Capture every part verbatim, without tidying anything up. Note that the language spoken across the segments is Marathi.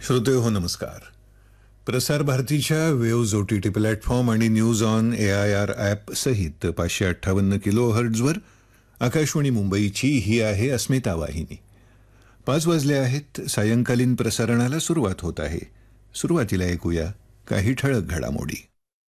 श्रोते हो नमस्कार. प्रसार भारतीच्या waves O T T platform आणि news on A I R app सहित पाचशे अठ्ठावन्न किलो हर्ट्झवर आकाशवाणी मुंबईची ही आहे अस्मिता वाहिनी. पाच वाजले आहेत. सायंकालीन प्रसारणाला सुरुवात होत आहे. सुरुवातीला ऐकूया काही ठळक घडामोडी.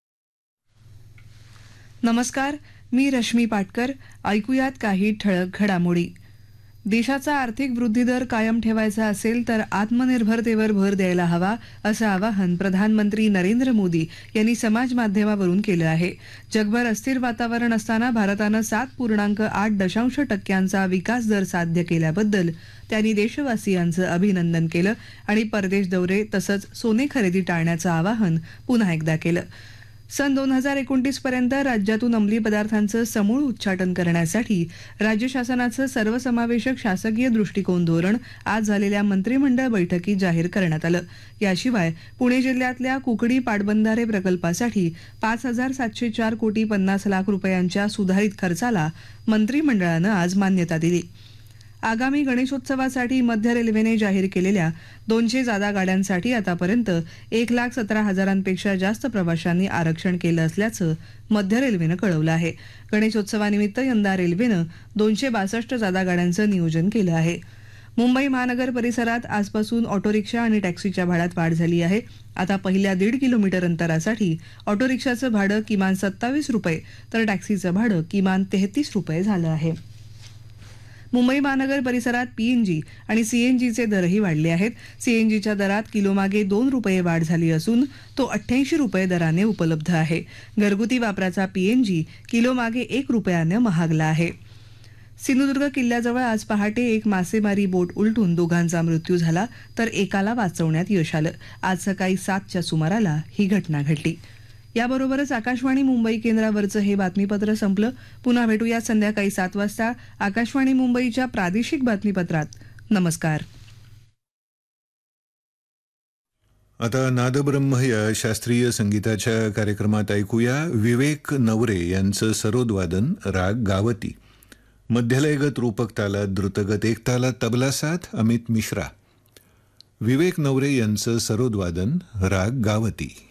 नमस्कार, मी रश्मी पाटकर. ऐकूयात काही ठळक घडामोडी. देशाचा आर्थिक वृद्धिदर कायम ठेवायचा असेल तर आत्मनिर्भरतेवर भर द्यायला हवा असं आवाहन प्रधानमंत्री नरेंद्र मोदी यांनी समाज माध्यमावरून केलं आहे. जगभर अस्थिर वातावरण असताना भारतानं सात पूर्णांक आठ दशांश टक्क्यांचा विकास दर साध्य केल्याबद्दल त्यांनी देशवासियांचं अभिनंदन केलं आणि परदेश दौरे तसंच सोने खरेदी टाळण्याचं आवाहन पुन्हा एकदा केलं. सन दोन हजार एकोणतीस पर्यंत राज्यातून अंमली पदार्थांचं समूळ उच्चाटन करण्यासाठी राज्य शासनाचं सर्वसमावेशक शासकीय दृष्टिकोन धोरण आज झालेल्या मंत्रिमंडळ बैठकीत जाहीर करण्यात आलं. याशिवाय पुणे जिल्ह्यातल्या कुकडी पाटबंधारे प्रकल्पासाठी पाच हजार सातशे चार कोटी पन्नास लाख रुपयांच्या सुधारित खर्चाला मंत्रिमंडळानं आज मान्यता दिली. आगामी गणेशोत्सवासाठी मध्य रेल्वेने जाहीर केलेल्या दोनशे जादा गाड्यांसाठी आतापर्यंत एक लाख सतरा हजारांपेक्षा जास्त प्रवाशांनी आरक्षण केलं असल्याचं मध्य रेल्वेनं कळवलं आहे. गणेशोत्सवानिमित्त यंदा रेल्वेनं दोनशे बासष्ट जादा गाड्यांचं नियोजन केलं आहे. मुंबई महानगर परिसरात आजपासून ऑटो रिक्षा आणि टॅक्सीच्या भाड्यात वाढ झाली आहे. आता पहिल्या दीड किलोमीटर अंतरासाठी ऑटो रिक्षाचं भाडं किमान सत्तावीस रुपये तर टॅक्सीचं भाडं किमान तेहतीस रुपये झालं आहे. मुंबई महानगर परिसरात पीएनजी आणि सीएनजीचे दरही वाढले आहेत. सीएनजीच्या दरात किलोमागे दोन रुपये वाढ झाली असून तो अठ्ठ्याऐंशी रुपये दराने उपलब्ध आहे. घरगुती वापराचा पीएनजी किलोमागे एक रुपयाने महागला आहे. सिंधुदुर्ग किल्ल्याजवळ आज पहाटे एक मासेमारी बोट उलटून दोघांचा मृत्यू झाला तर एकाला वाचवण्यात यश आलं. आज सकाळी सातच्या सुमाराला ही घटना घडली. याबरोबरच आकाशवाणी मुंबई केंद्रावरचं हे बातमीपत्र संपलं. पुन्हा भेटूया संध्याकाळी सात वाजता आकाशवाणी मुंबईच्या प्रादेशिक बातमीपत्रात. नमस्कार. आता नादब्रह्म या शास्त्रीय संगीताच्या कार्यक्रमात ऐकूया विवेक नवरे यांचं सरोदवादन राग गावती. मध्यलयगत रूपक तालात द्रुतगत एक तालात तबला साथ अमित मिश्रा. विवेक नवरे यांचं सरोदवादन राग गावती.